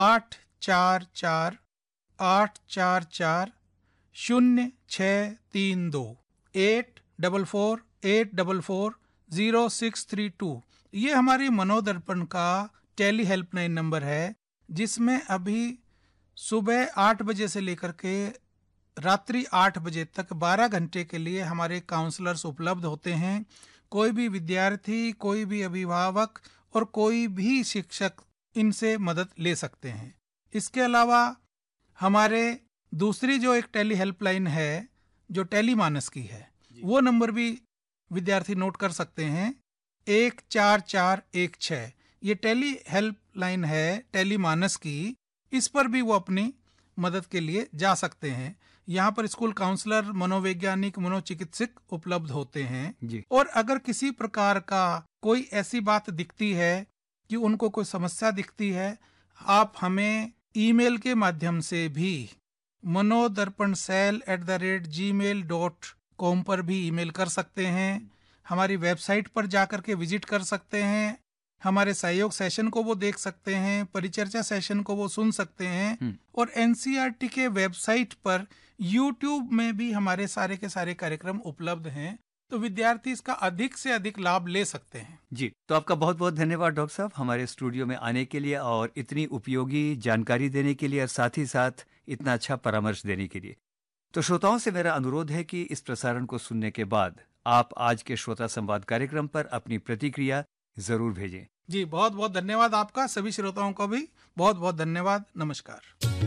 844-844-0632 844-844-0632। ये हमारी मनोदर्पण का टेली हेल्पलाइन नंबर है, जिसमें अभी सुबह 8 बजे से लेकर के रात्रि 8 बजे तक 12 घंटे के लिए हमारे काउंसलर्स उपलब्ध होते हैं। कोई भी विद्यार्थी, कोई भी अभिभावक और कोई भी शिक्षक इनसे मदद ले सकते हैं। इसके अलावा हमारे दूसरी जो एक टेली हेल्पलाइन है, जो टेली मानस की है, वो नंबर भी विद्यार्थी नोट कर सकते हैं, 14416। ये टेली हेल्पलाइन है टेली मानस की। इस पर भी वो अपनी मदद के लिए जा सकते हैं। यहाँ पर स्कूल काउंसलर, मनोवैज्ञानिक, मनोचिकित्सक उपलब्ध होते हैं जी। और अगर किसी प्रकार का कोई ऐसी बात दिखती है कि उनको कोई समस्या दिखती है, आप हमें ईमेल के माध्यम से भी manodharpansel@gmail.com पर भी ईमेल कर सकते हैं। हमारी वेबसाइट पर जाकर के विजिट कर सकते हैं। हमारे सहयोग सेशन को वो देख सकते हैं, परिचर्चा सेशन को वो सुन सकते हैं और एनसीईआरटी के वेबसाइट पर यूट्यूब में भी हमारे सारे के सारे कार्यक्रम उपलब्ध हैं, तो विद्यार्थी इसका अधिक से अधिक लाभ ले सकते हैं। जी, तो आपका बहुत बहुत धन्यवाद डॉक्टर साहब, हमारे स्टूडियो में आने के लिए और इतनी उपयोगी जानकारी देने के लिए और साथ ही साथ इतना अच्छा परामर्श देने के लिए। तो श्रोताओं से मेरा अनुरोध है कि इस प्रसारण को सुनने के बाद आप आज के श्रोता संवाद कार्यक्रम पर अपनी प्रतिक्रिया जरूर भेजें। जी, बहुत बहुत धन्यवाद आपका। सभी श्रोताओं को भी बहुत बहुत धन्यवाद। नमस्कार।